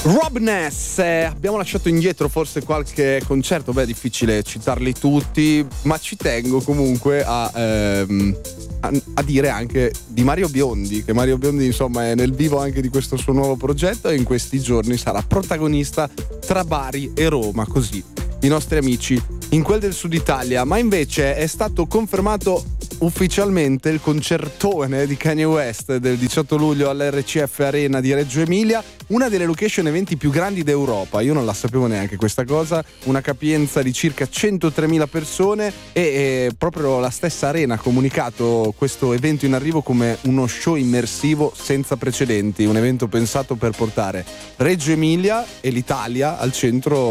Rob Ness, abbiamo lasciato indietro forse qualche concerto, beh, è difficile citarli tutti, ma ci tengo comunque a dire anche di Mario Biondi, che Mario Biondi insomma è nel vivo anche di questo suo nuovo progetto e in questi giorni sarà protagonista tra Bari e Roma, così i nostri amici in quel del Sud Italia. Ma invece è stato confermato ufficialmente il concertone di Kanye West del 18 luglio all'RCF Arena di Reggio Emilia, una delle location eventi più grandi d'Europa. Io non la sapevo neanche questa cosa, una capienza di circa 103.000 persone e proprio la stessa Arena ha comunicato questo evento in arrivo come uno show immersivo senza precedenti, un evento pensato per portare Reggio Emilia e l'Italia al centro